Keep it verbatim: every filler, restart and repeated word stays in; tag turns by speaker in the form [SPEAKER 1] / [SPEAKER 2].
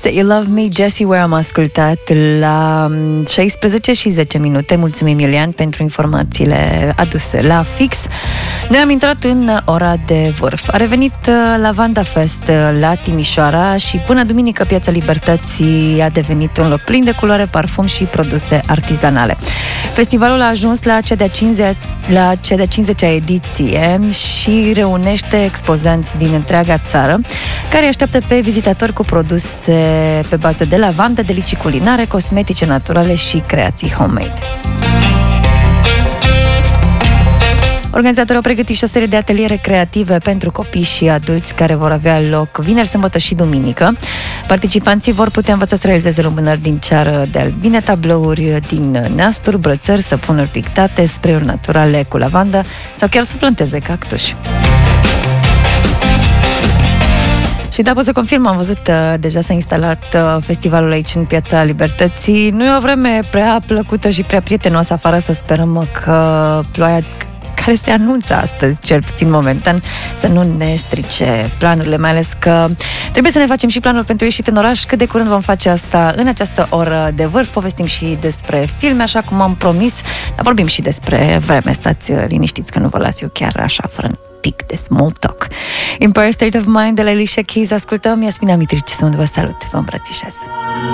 [SPEAKER 1] Say You Love Me, Jessie Ware am ascultat la șaisprezece și zece minute. Mulțumim, Iulian, pentru informațiile aduse la fix. Noi am intrat în ora de vârf. A revenit Lavanda Fest la Timișoara și până duminică Piața Libertății a devenit un loc plin de culoare, parfum și produse artizanale. Festivalul a ajuns la cea de-a cincizecea, la cea de-a cincizecea ediție și reunește expozanți din întreaga țară care așteaptă pe vizitatori cu produse pe bază de lavandă, delicii culinare, cosmetice naturale și creații homemade. Organizatorii au pregătit și o serie de ateliere creative pentru copii și adulți care vor avea loc vineri, sâmbătă și duminică. Participanții vor putea învăța să realizeze lumânări din ceară de albine, tablouri din neasturi, brățări, săpunuri pictate, spray-uri naturale cu lavandă sau chiar să planteze cactuși. Și da, pot să confirm, am văzut, uh, deja s-a instalat uh, festivalul aici în Piața Libertății. Nu e o vreme prea plăcută și prea prietenoasă afară, să sperăm că ploaia care se anunță astăzi, cel puțin momentan, să nu ne strice planurile, mai ales că trebuie să ne facem și planuri pentru ieșit în oraș. Cât de curând vom face asta în această oră de vârf. Povestim și despre filme, așa cum am promis, dar vorbim și despre vreme. Stați liniștiți că nu vă las eu chiar așa, fără un pic de small talk. Empire State of Mind de la Alicia Keys ascultăm. Iasmina Mitrici sunt, vă salut, vă îmbrățișez.